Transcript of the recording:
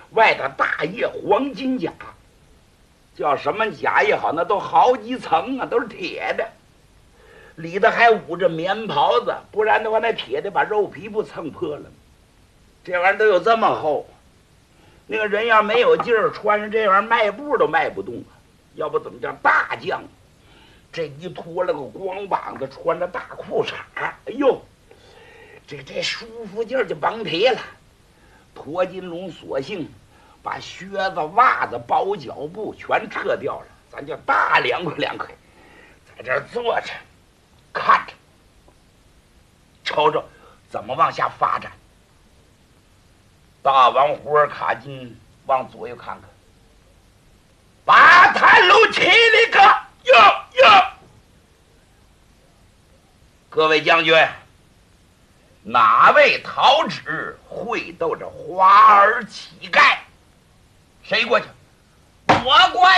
外头大叶黄金甲，叫什么甲也好，那都好几层啊，都是铁的，里头还捂着棉袍子，不然的话那铁的把肉皮不蹭破了。这玩意儿都有这么厚，那个人要没有劲儿，穿上这玩意儿迈步都迈不动啊。要不怎么叫大将？这一脱了个光膀子，穿着大裤衩，哎呦，这舒服劲儿就甭提了。驼金龙索性把靴子、袜子、包脚布全撤掉了，咱就大凉快凉快，在这儿坐着，看着，瞅瞅怎么往下发展。大王胡尔卡金往左右看看，把探路起了个哟！各位将军，哪位讨旨会斗着花儿乞丐？谁过去？我过